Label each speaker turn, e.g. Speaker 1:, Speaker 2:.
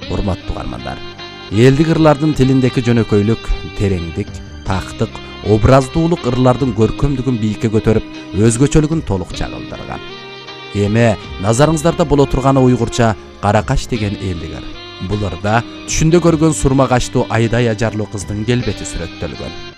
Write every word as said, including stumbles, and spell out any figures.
Speaker 1: урматтуу угармандар. Элдик ырлардын тилиндеги жөнөкөйлүк, тереңдик, тактык, образдуулук ырлардын көркөмдүгүн бийикке көтөрүп, өзгөчөлүгүн толук чагылдырган. Эми назарыңыздарда боло турганы уйгурча Каракаш деген элдик ыр. Бул ырда түшүндө көргөн сурма качтуу айдай ажарлуу кыздын келбети сүрөттөлгөн.